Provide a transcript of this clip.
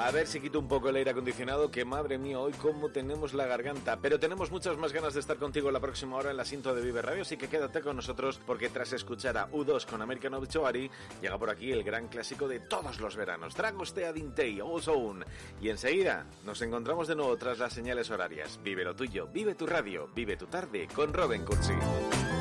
A ver si quito un poco el aire acondicionado, que madre mía, hoy cómo tenemos la garganta. Pero tenemos muchas más ganas de estar contigo la próxima hora en la Sinto de Vive Radio, así que quédate con nosotros, porque tras escuchar a U2 con American Obituary, llega por aquí el gran clásico de todos los veranos, Dragostea Dintei, Ozone. Y enseguida nos encontramos de nuevo tras las señales horarias. Vive lo tuyo, vive tu radio, vive tu tarde con Robin Cursi.